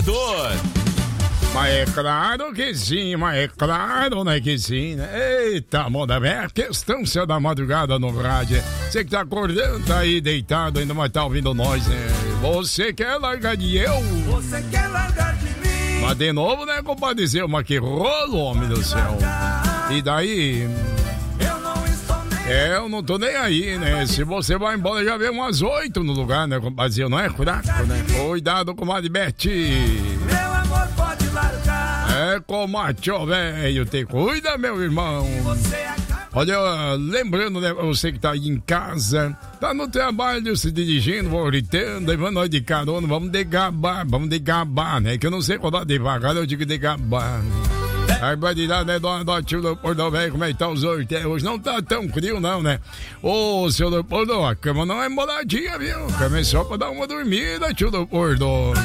Doutor. Mas é claro que sim, mas é claro, né, que sim, né? Eita, moda, é a questão seu da madrugada no rádio. Você que tá acordando, tá aí deitado, ainda mais tá ouvindo nós, né? Você quer largar de eu? Você quer largar de mim? Mas de novo, né, compadre Zé, mas que rolo, homem do céu. E daí... eu não tô nem aí, né? Se você vai embora, já vem umas 8 no lugar, né, compadre? Não é fraco, né? Cuidado, comadre Bete. Meu amor pode largar. É, comadre, velho, te cuida, meu irmão. Olha, lembrando, né, você que tá aí em casa, tá no trabalho, se dirigindo, voltando, levando nós de carona, vamos degabar, né? Que eu não sei rodar devagar, eu digo degabar. Aí vai tirar, né, do tio Leopoldo, velho, como é que tá os sorteios? Hoje não tá tão frio, não, né? Ô, seu Leopoldo, a cama não é moradinha, viu? A cama é só pra dar uma dormida, tio Leopoldo.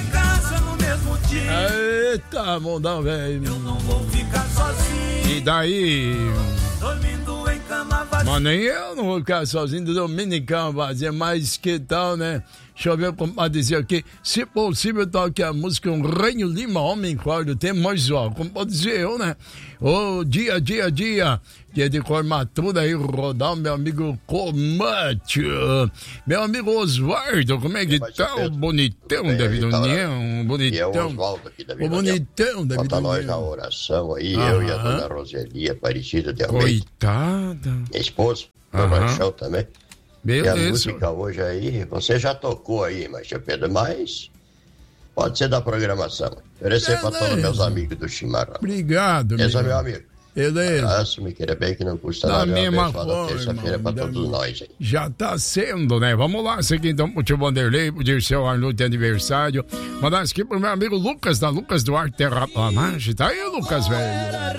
Eita, mondão, velho. Eu não vou ficar sozinho. E daí? Dormindo em cama vazia. Mas nem eu não vou ficar sozinho, dormindo em cama vazia, mas que tal, né? Deixa eu ver como pode dizer aqui. Se possível, toque a música Um Reino Lima, Homem Cordo, tem mais ó. Como pode dizer eu, né? Ô, dia. Dia de formatura aí, rodar o meu amigo Comate. Meu amigo Osvaldo, como é que tá? O bonitão da Vida União. Bonitão. E é o Osvaldo aqui da Vida União. O bonitão da Vida União. Bota nós na oração aí, eu e a dona Roseli Aparecida de Almeida. Coitada. Minha esposa, do Ranchão também. Beleza. E a música hoje aí, você já tocou aí, mas Pedro, mas pode ser da programação. Oferecer para todos meus amigos do Chimarrão. Obrigado, esse é meu amigo. Beleza. Abraço, me queira bem, que não custa nada. Da mesma forma, terça-feira para todos nós aí. Já tá sendo, né? Vamos lá, seguir então pro tio Vanderlei, pro Dirceu Arnold de aniversário. Mandar aqui pro meu amigo Lucas, da Lucas Duarte Terraplanagem. Tá aí, Lucas, velho.